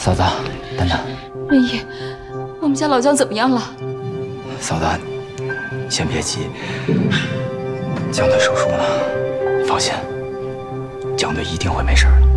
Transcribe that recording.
嫂子，等等。 仁义，我们家老姜怎么样了？ 嫂子，你先别急，江队手术呢，你放心，江队一定会没事的。